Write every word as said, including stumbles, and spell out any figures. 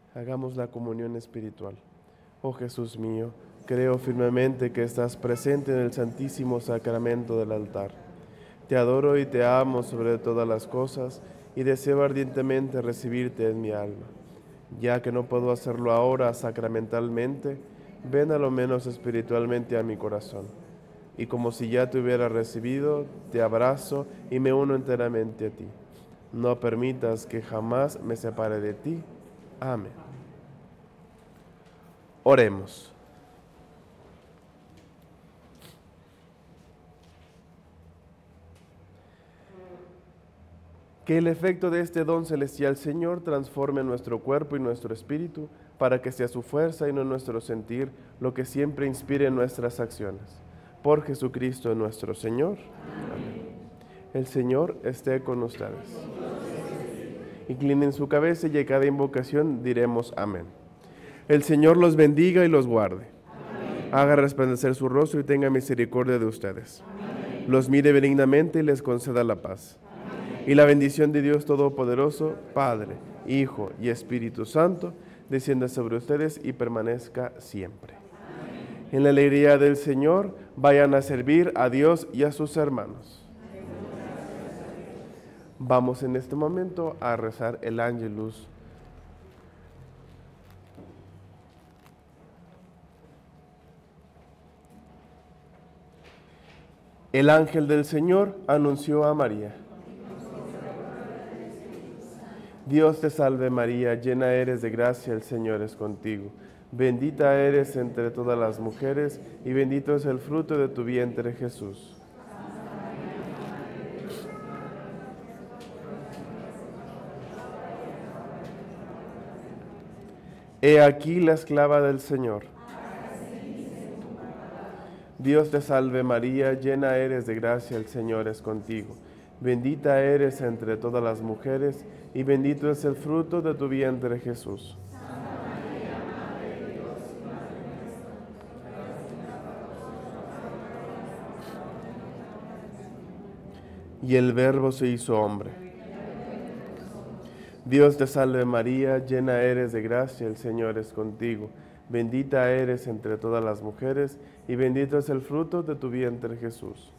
Hagamos la comunión espiritual. Oh Jesús mío, creo firmemente que estás presente en el santísimo sacramento del altar. Te adoro y te amo sobre todas las cosas y deseo ardientemente recibirte en mi alma. Ya que no puedo hacerlo ahora sacramentalmente, ven a lo menos espiritualmente a mi corazón. Y como si ya te hubiera recibido, te abrazo y me uno enteramente a ti. No permitas que jamás me separe de ti. Amén. Oremos. Que el efecto de este don celestial, Señor, transforme nuestro cuerpo y nuestro espíritu, para que sea su fuerza y no nuestro sentir lo que siempre inspire nuestras acciones. Por Jesucristo nuestro Señor. Amén. El Señor esté con ustedes. Inclinen su cabeza y a cada invocación diremos amén. El Señor los bendiga y los guarde. Amén. Haga resplandecer su rostro y tenga misericordia de ustedes. Amén. Los mire benignamente y les conceda la paz. Y la bendición de Dios Todopoderoso, Padre, Hijo y Espíritu Santo, descienda sobre ustedes y permanezca siempre. Amén. En la alegría del Señor, vayan a servir a Dios y a sus hermanos. Vamos en este momento a rezar el Ángelus. El ángel del Señor anunció a María. Dios te salve María, llena eres de gracia, el Señor es contigo. Bendita eres entre todas las mujeres y bendito es el fruto de tu vientre Jesús. He aquí la esclava del Señor. Dios te salve María, llena eres de gracia, el Señor es contigo. Bendita eres entre todas las mujeres y bendito es el fruto de tu vientre Jesús. Santa María, Madre de Dios y Madre nuestra. Y el Verbo se hizo hombre. Dios te salve María, llena eres de gracia, el Señor es contigo. Bendita eres entre todas las mujeres y bendito es el fruto de tu vientre Jesús.